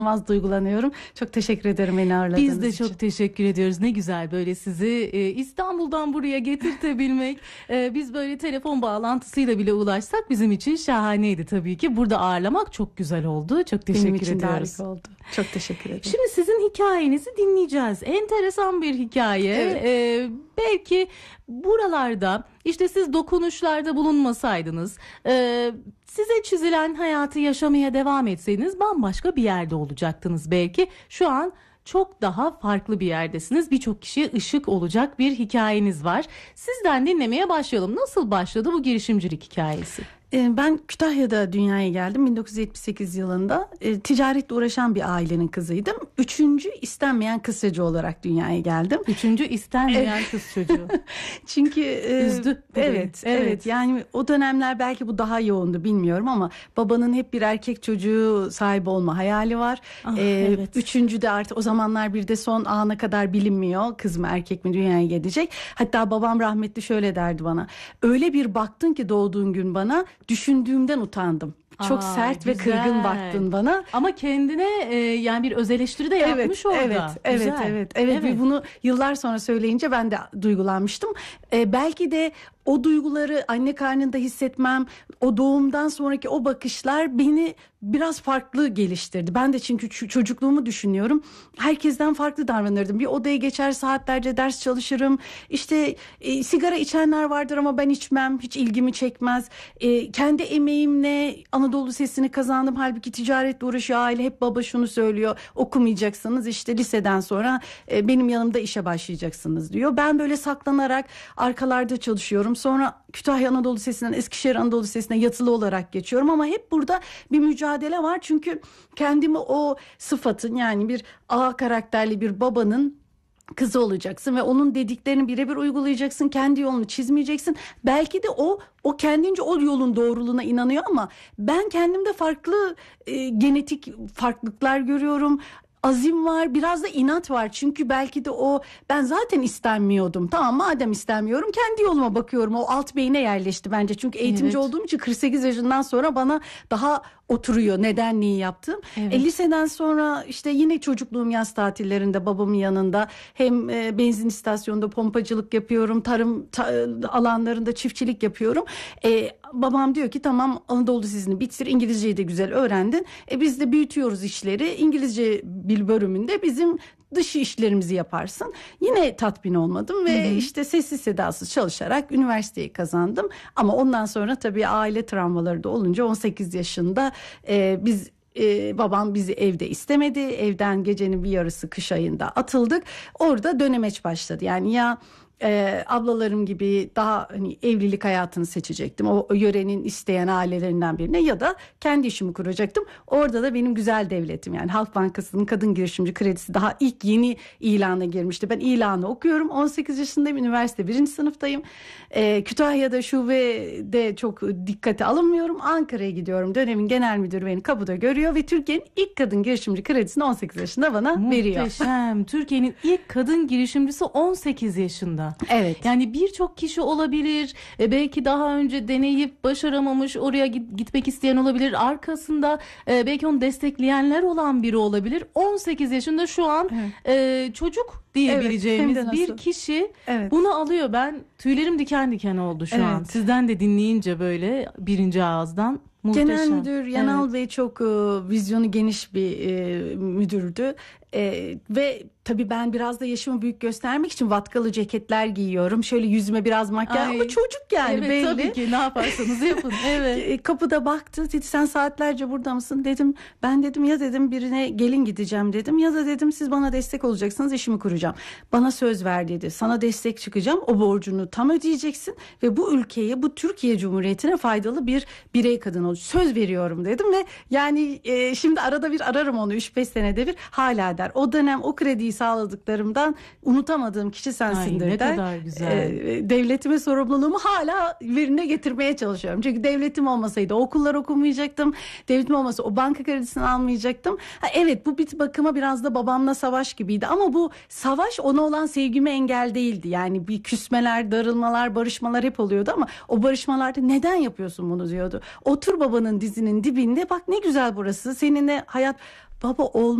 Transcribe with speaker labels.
Speaker 1: İnanılmaz duygulanıyorum. Çok teşekkür ederim beni ağırladığınız
Speaker 2: Biz de
Speaker 1: için.
Speaker 2: çok teşekkür ediyoruz. Ne güzel böyle sizi İstanbul'dan buraya getirtebilmek. Biz böyle telefon bağlantısıyla bile ulaşsak bizim için şahaneydi tabii ki. Burada ağırlamak çok güzel oldu. Çok teşekkür
Speaker 1: Benim için de
Speaker 2: ediyoruz.
Speaker 1: harika oldu. Çok teşekkür ederim.
Speaker 2: Şimdi sizin hikayenizi dinleyeceğiz. Enteresan bir hikaye.
Speaker 1: Evet.
Speaker 2: Belki buralarda işte siz dokunuşlarda bulunmasaydınız, size çizilen hayatı yaşamaya devam etseydiniz bambaşka bir yerde olacaktınız belki. Şu an çok daha farklı bir yerdesiniz. Birçok kişiye ışık olacak bir hikayeniz var. Sizden dinlemeye başlayalım. Nasıl başladı bu girişimcilik hikayesi?
Speaker 1: Ben Kütahya'da dünyaya geldim 1978 yılında. Ticaretle uğraşan bir ailenin kızıydım. Üçüncü istenmeyen kız çocuğu olarak dünyaya geldim.
Speaker 2: Üçüncü istenmeyen kız çocuğu.
Speaker 1: Çünkü
Speaker 2: üzdü.
Speaker 1: Evet. Yani o dönemler belki bu daha yoğundu bilmiyorum ama babanın hep bir erkek çocuğu sahibi olma hayali var.
Speaker 2: Evet.
Speaker 1: Üçüncü de artık o zamanlar bir de son ana kadar bilinmiyor. Kız mı erkek mi dünyaya gelecek. Hatta babam rahmetli şöyle derdi bana. Öyle bir baktın ki doğduğun gün bana, düşündüğümden utandım. Çok sert ve kırgın baktın bana.
Speaker 2: Ama kendine yani bir öz eleştiri de yapmış orada.
Speaker 1: Evet. Ve bunu yıllar sonra söyleyince ben de duygulanmıştım. Belki de o duyguları anne karnında hissetmem, o doğumdan sonraki o bakışlar beni biraz farklı geliştirdi. Ben de çünkü çocukluğumu düşünüyorum. Herkesten farklı davranırdım. Bir odaya geçer saatlerce ders çalışırım. İşte sigara içenler vardır ama ben içmem. Hiç ilgimi çekmez. Kendi emeğimle Anadolu Lisesi'ni kazandım. Halbuki ticaretle uğraşıyor aile. Hep baba şunu söylüyor. Okumayacaksınız. İşte liseden sonra benim yanımda işe başlayacaksınız diyor. Ben böyle saklanarak arkalarda çalışıyorum. Sonra Kütahya Anadolu Lisesi'nden Eskişehir Anadolu Lisesi'ne yatılı olarak geçiyorum ama hep burada bir mücadele var. Çünkü kendimi o sıfatın, yani bir A karakterli bir babanın kızı olacaksın ve onun dediklerini birebir uygulayacaksın. Kendi yolunu çizmeyeceksin. Belki de o kendince o yolun doğruluğuna inanıyor ama ben kendimde farklı genetik farklılıklar görüyorum. Azim var, biraz da inat var. Çünkü belki de ben zaten istenmiyordum. Tamam, madem istenmiyorum kendi yoluma bakıyorum. O alt beyine yerleşti bence. Çünkü eğitimci olduğum için 48 yaşından sonra bana daha oturuyor neden neyi yaptım. Liseden sonra işte yine çocukluğum yaz tatillerinde babamın yanında hem benzin istasyonunda pompacılık yapıyorum. Tarım alanlarında çiftçilik yapıyorum. Babam diyor ki tamam, Anadolu Lisesi'ni bitir, İngilizceyi de güzel öğrendin. Biz de büyütüyoruz işleri. İngilizce bil bölümünde bizim dışı işlerimizi yaparsın. Yine tatmin olmadım ve işte sessiz sedasız çalışarak üniversiteyi kazandım. Ama ondan sonra tabii aile travmaları da olunca 18 yaşında babam bizi evde istemedi. Evden gecenin bir yarısı kış ayında atıldık. Orada dönemeç başladı. Yani ya ablalarım gibi daha hani evlilik hayatını seçecektim. O yörenin isteyen ailelerinden birine ya da kendi işimi kuracaktım. Orada da benim güzel devletim, yani Halk Bankası'nın kadın girişimci kredisi daha ilk yeni ilana girmişti. Ben ilanı okuyorum. 18 yaşındayım. Üniversite 1. sınıftayım. Kütahya'da şubede çok dikkate alınmıyorum. Ankara'ya gidiyorum. Dönemin genel müdürü beni kapıda görüyor ve Türkiye'nin ilk kadın girişimci kredisini 18 yaşında bana veriyor.
Speaker 2: Muhteşem. Türkiye'nin ilk kadın girişimcisi 18 yaşında.
Speaker 1: Evet.
Speaker 2: Yani birçok kişi olabilir. Belki daha önce deneyip başaramamış, oraya gitmek isteyen olabilir. Arkasında belki onu destekleyenler olan biri olabilir. 18 yaşında şu an çocuk diyebileceğimiz bir kişi bunu alıyor. Ben tüylerim diken diken oldu şu an. Sizden de dinleyince böyle birinci ağızdan. Muhteşem.
Speaker 1: Genel müdür Yanal Bey çok vizyonu geniş bir müdürdü. Ve tabii ben biraz da yaşımı büyük göstermek için vatkalı ceketler giyiyorum. Şöyle yüzüme biraz makyaj ama çocuk yani belli.
Speaker 2: Tabii ki ne yaparsanız yapın.
Speaker 1: Kapıda baktı, dedi sen saatlerce burada mısın? Dedim ben, dedim ya dedim birine gelin gideceğim dedim ya da dedim siz bana destek olacaksınız, işimi kuracağım. Bana söz ver dedi. Sana destek çıkacağım. O borcunu tam ödeyeceksin ve bu ülkeye, bu Türkiye Cumhuriyeti'ne faydalı bir birey kadın olacak. Söz veriyorum dedim ve yani şimdi arada bir ararım onu, 3-5 senede bir hala der. O dönem o krediyi şeyi sağladıklarımdan unutamadığım kişi sensindir
Speaker 2: Ay, ne
Speaker 1: der.
Speaker 2: kadar güzel.
Speaker 1: Devletime sorumluluğumu hala yerine getirmeye çalışıyorum. Çünkü devletim olmasaydı okullar okumayacaktım. Devletim olmasa o banka kredisini almayacaktım. Evet, bu bir bakıma biraz da babamla savaş gibiydi ama bu savaş ona olan sevgime engel değildi. Yani bir küsmeler, darılmalar, barışmalar hep oluyordu ama o barışmalarda neden yapıyorsun bunu diyordu. Otur babanın dizinin dibinde, bak ne güzel burası, seninle hayat. Baba